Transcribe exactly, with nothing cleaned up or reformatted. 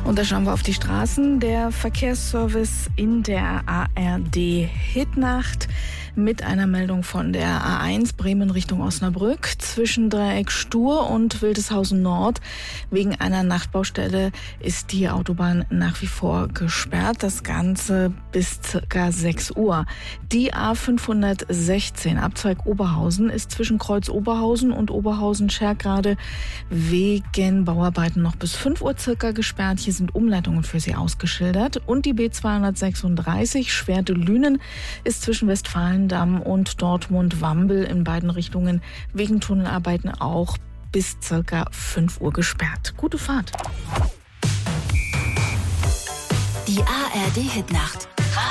Und da schauen wir auf die Straßen. Der Verkehrsservice in der A R D-Hitnacht mit einer Meldung von der A eins Bremen Richtung Osnabrück zwischen Dreieck Stur und Wildeshausen Nord. Wegen einer Nachtbaustelle ist die Autobahn nach wie vor gesperrt. Das Ganze bis circa sechs Uhr. Die A fünfhundertsechzehn Abzweig Oberhausen ist zwischen Kreuz Oberhausen und Oberhausen-Schergrade wegen Bauarbeiten noch bis fünf Uhr circa gesperrt. Hier sind Umleitungen für Sie ausgeschildert. Und die B zweihundertsechsunddreißig Schwerte-Lünen ist zwischen Westfalendamm und Dortmund-Wambel in beiden Richtungen wegen Tunnelarbeiten auch bis circa fünf Uhr gesperrt. Gute Fahrt. Die A R D-Hitnacht.